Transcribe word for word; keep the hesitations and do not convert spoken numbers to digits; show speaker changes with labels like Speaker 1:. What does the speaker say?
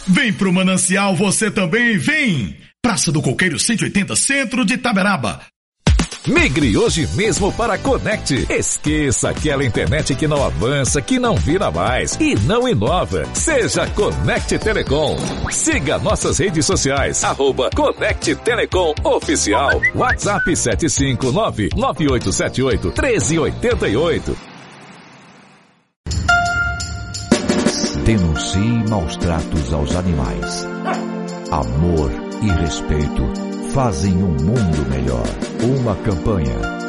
Speaker 1: Vem pro Manancial você também, vem! Praça do Coqueiro cento e oitenta, centro de Itaberaba.
Speaker 2: Migre hoje mesmo para Conect. Esqueça aquela internet que não avança, que não vira mais e não inova. Seja Conect Telecom. Siga nossas redes sociais, arroba Conect Telecom Oficial. WhatsApp sete cinco nove, nove oito sete oito, um três oito oito.
Speaker 3: Denuncie maus tratos aos animais. Amor e respeito fazem um mundo melhor. Uma campanha